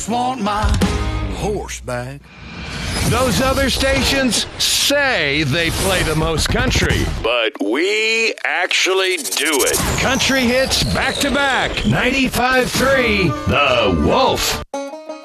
Want my horseback. Those other stations say they play the most country, but we actually do it. Country hits back to back. 95.3 The Wolf.